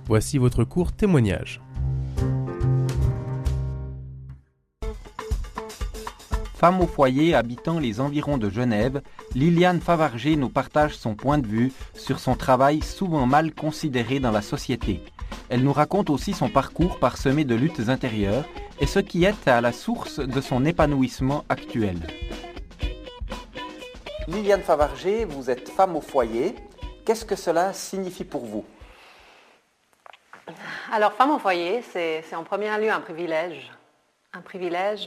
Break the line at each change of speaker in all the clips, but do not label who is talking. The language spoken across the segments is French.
Voici votre court témoignage.
Femme au foyer habitant les environs de Genève, Liliane Favarger nous partage son point de vue sur son travail souvent mal considéré dans la société. Elle nous raconte aussi son parcours parsemé de luttes intérieures et ce qui est à la source de son épanouissement actuel. Liliane Favarger, vous êtes femme au foyer. Qu'est-ce que cela signifie pour vous ?
Alors, femme au foyer, c'est en premier lieu un privilège. Un privilège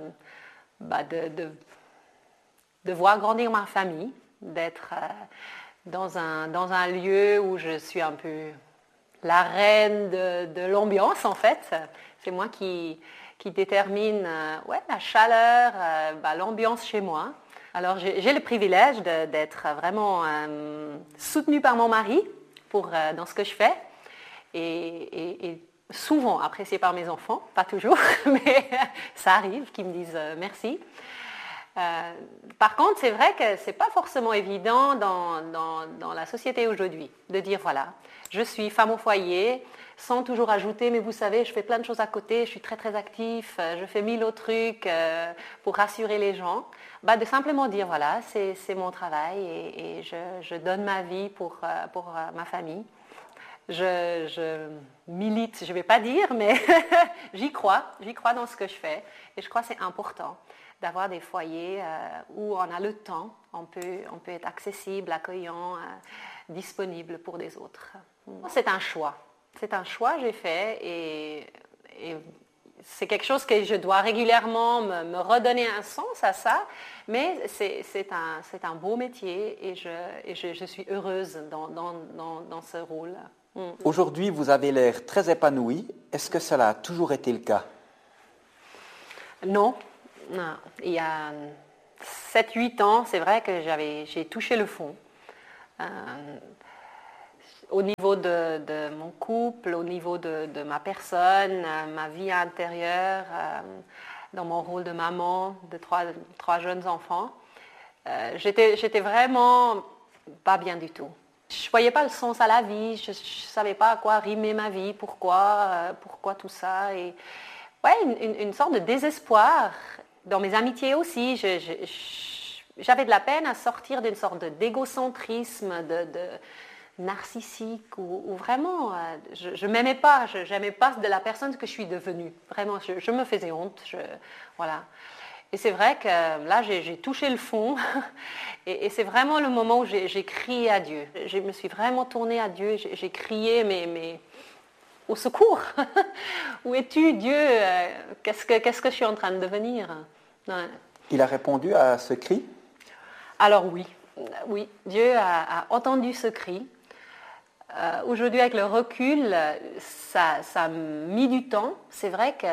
de voir grandir ma famille, d'être dans un lieu où je suis un peu la reine de l'ambiance, en fait. C'est moi qui détermine la chaleur, l'ambiance chez moi. Alors, j'ai le privilège d'être vraiment soutenue par mon mari dans ce que je fais et souvent appréciée par mes enfants, pas toujours, mais ça arrive qu'ils me disent merci. Par contre, c'est vrai que ce n'est pas forcément évident dans la société aujourd'hui de dire voilà, je suis femme au foyer, sans toujours ajouter, mais vous savez, je fais plein de choses à côté, je suis très très actif, je fais 1000 autres trucs pour rassurer les gens. De simplement dire voilà, c'est mon travail et je donne ma vie pour ma famille. Je milite, je ne vais pas dire, mais j'y crois dans ce que je fais. Et je crois que c'est important d'avoir des foyers où on a le temps, on peut être accessible, accueillant, disponible pour des autres. C'est un choix que j'ai fait et c'est quelque chose que je dois régulièrement me redonner un sens à ça, mais c'est un beau métier et je suis heureuse dans ce rôle.
Aujourd'hui, vous avez l'air très épanouie. Est-ce que cela a toujours été le cas ?
Non. Il y a 7-8 ans, c'est vrai que j'ai touché le fond. Au niveau de mon couple, au niveau de ma personne, ma vie intérieure, dans mon rôle de maman de trois jeunes enfants, j'étais vraiment pas bien du tout. Je ne voyais pas le sens à la vie, je ne savais pas à quoi rimer ma vie, pourquoi tout ça. Et une sorte de désespoir. Dans mes amitiés aussi, j'avais de la peine à sortir d'une sorte d'égocentrisme, de narcissique, où vraiment, je ne m'aimais pas, je n'aimais pas de la personne que je suis devenue. Vraiment, je me faisais honte. Voilà. Et c'est vrai que là, j'ai touché le fond et c'est vraiment le moment où j'ai crié à Dieu. Je me suis vraiment tournée à Dieu, j'ai crié, mais au secours. Où es-tu, Dieu ? Qu'est-ce que je suis en train de devenir ? Ouais.
Il a répondu à ce cri ?
Alors oui, Dieu a entendu ce cri. Aujourd'hui, avec le recul, ça a mis du temps. C'est vrai que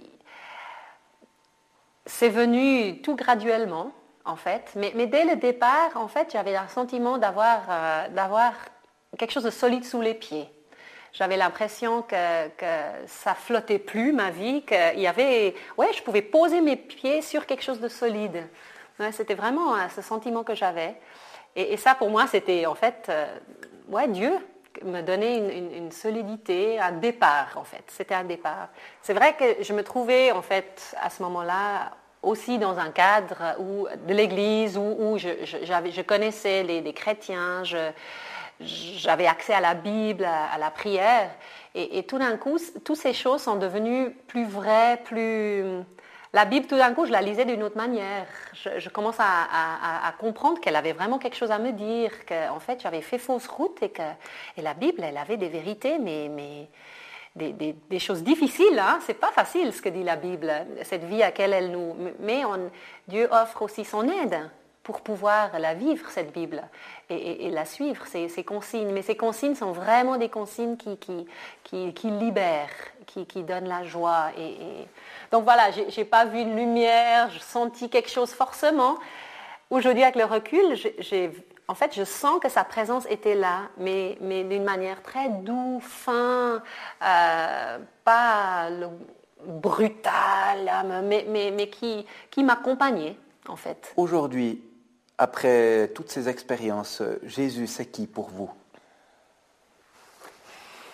c'est venu tout graduellement, en fait. Mais dès le départ, en fait, j'avais le sentiment d'avoir quelque chose de solide sous les pieds. J'avais l'impression que ça flottait plus, ma vie, je pouvais poser mes pieds sur quelque chose de solide. Ouais, c'était vraiment ce sentiment que j'avais. Et ça, pour moi, c'était en fait, Dieu me donnait une solidité, un départ, en fait. C'était un départ. C'est vrai que je me trouvais, en fait, à ce moment-là, aussi dans un cadre de l'Église où je connaissais les chrétiens, j'avais accès à la Bible, à la prière, et tout d'un coup, toutes ces choses sont devenues plus vraies, La Bible, tout d'un coup, je la lisais d'une autre manière. Je commence à comprendre qu'elle avait vraiment quelque chose à me dire, qu'en fait, j'avais fait fausse route et la Bible, elle avait des vérités, mais des choses difficiles. Hein? C'est pas facile ce que dit la Bible, cette vie à laquelle elle nous... Mais Dieu offre aussi son aide pour pouvoir la vivre, cette Bible, et la suivre, ces consignes. Mais ces consignes sont vraiment des consignes qui libèrent, qui donnent la joie. Donc voilà, je n'ai pas vu une lumière, je senti quelque chose forcément. Aujourd'hui, avec le recul, en fait, je sens que sa présence était là, mais d'une manière très douce, fin, pas brutale, mais qui m'accompagnait, en fait.
Aujourd'hui, après toutes ces expériences, Jésus, c'est qui pour vous ?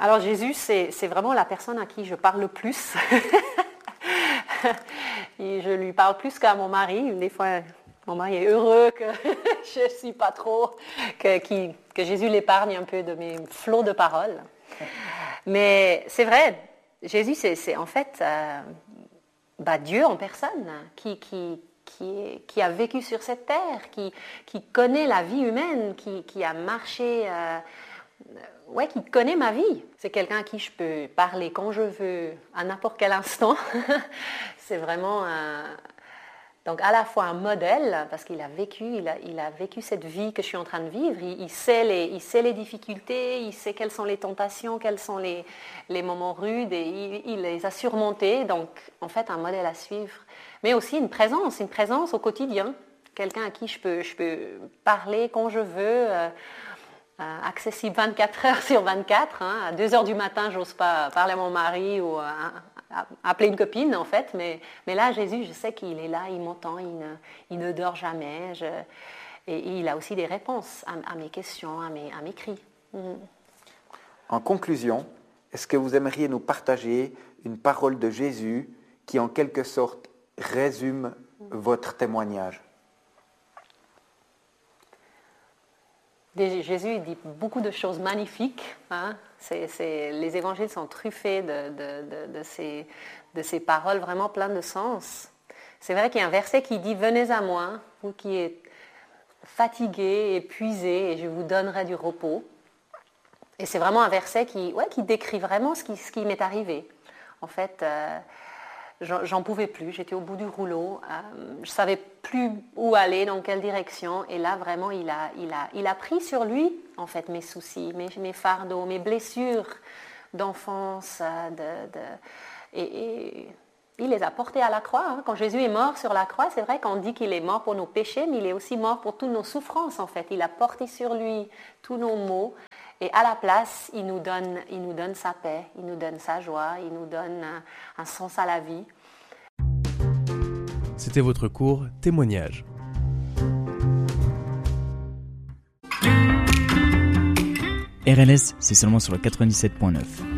Alors Jésus, c'est vraiment la personne à qui je parle le plus. Et je lui parle plus qu'à mon mari. Des fois, mon mari est heureux que je ne suis pas trop, que Jésus l'épargne un peu de mes flots de paroles. Mais c'est vrai, Jésus, c'est en fait Dieu en personne qui a vécu sur cette terre, qui connaît la vie humaine, qui a marché, qui connaît ma vie. C'est quelqu'un à qui je peux parler quand je veux, à n'importe quel instant. C'est vraiment donc à la fois un modèle, parce qu'il a vécu cette vie que je suis en train de vivre. Il sait les difficultés, il sait quelles sont les tentations, quels sont les moments rudes, et il les a surmontés. Donc, en fait, un modèle à suivre. Mais aussi une présence au quotidien. Quelqu'un à qui je peux parler quand je veux, accessible 24 heures sur 24. À 2 heures du matin, j'ose pas parler à mon mari ou appeler une copine, en fait. Mais là, Jésus, je sais qu'il est là, il m'entend, il ne dort jamais. Et il a aussi des réponses à mes questions, à mes cris.
En conclusion, est-ce que vous aimeriez nous partager une parole de Jésus qui, en quelque sorte, résume votre témoignage?
Jésus dit beaucoup de choses magnifiques. Les évangiles sont truffés de ces paroles vraiment pleines de sens. C'est vrai qu'il y a un verset qui dit « Venez à moi, vous qui êtes fatigués, épuisés, et je vous donnerai du repos ». Et c'est vraiment un verset qui décrit vraiment ce qui m'est arrivé. En fait, j'en pouvais plus, j'étais au bout du rouleau, je ne savais plus où aller, dans quelle direction, et là vraiment il a pris sur lui en fait mes soucis, mes fardeaux, mes blessures d'enfance, et il les a portés à la croix. Quand Jésus est mort sur la croix, c'est vrai qu'on dit qu'il est mort pour nos péchés, mais il est aussi mort pour toutes nos souffrances en fait. Il a porté sur lui tous nos maux. Et à la place, il nous donne sa paix, il nous donne sa joie, il nous donne un sens à la vie.
C'était votre cours Témoignage.
RLS, c'est seulement sur le 97.9.